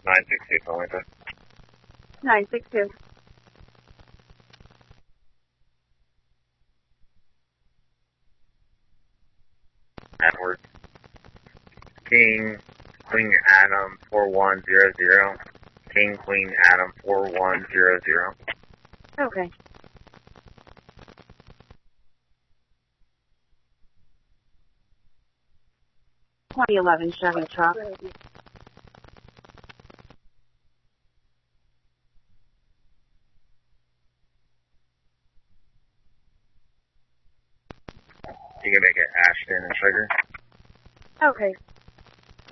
962, Atlanta. 962. Edward. King, Queen Adam 4100. King, Queen Adam 4100. Okay. .2011 Chevy truck. You can make it Ashton and Trigger. Okay.